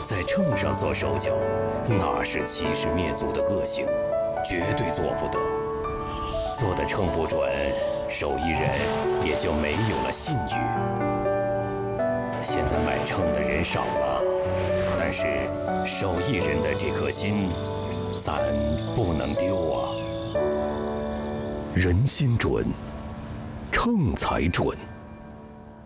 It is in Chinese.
在秤上做手脚，那是欺师灭祖的恶行，绝对做不得。做的秤不准，手艺人也就没有了信誉。现在买秤的人少了，但是手艺人的这颗心，咱不能丢啊。人心准，秤才准。